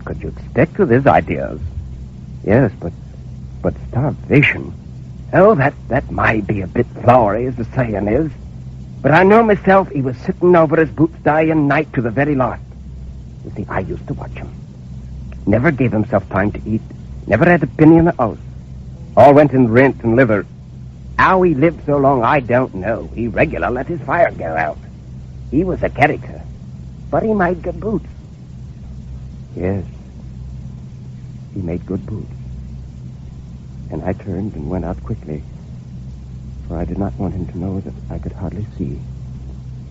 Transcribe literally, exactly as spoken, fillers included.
Could you stick to his ideas? Yes, but but starvation. Oh, that, that might be a bit flowery, as the saying is. But I know myself he was sitting over his boots day and night to the very last. You see, I used to watch him. Never gave himself time to eat. Never had a penny in the house. All went in rent and liver. How he lived so long, I don't know. He regular let his fire go out. He was a character. But he made good boots. Yes. He made good boots. And I turned and went out quickly, for I did not want him to know that I could hardly see.